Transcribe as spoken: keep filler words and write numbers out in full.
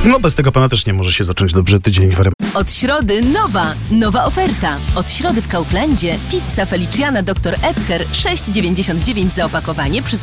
No bez tego pana też nie może się zacząć dobrze tydzień w R M. Od środy nowa, nowa oferta. Od środy w Kauflandzie pizza Feliciana doktor Edgar sześć dziewięćdziesiąt dziewięć za opakowanie przy